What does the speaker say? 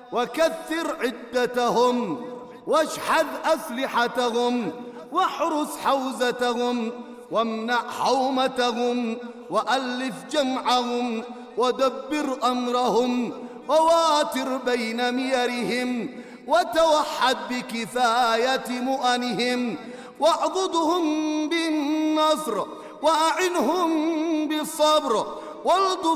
وكثر عدتهم، واشحذ أسلحتهم، واحرس حوزتهم، وامنع حومتهم، وألف جمعهم، ودبر أمرهم، وواتر بين ميرهم، وتوحد بكفاية مؤنهم، واعضدهم بالنصر، وأعنهم بالصبر، والطف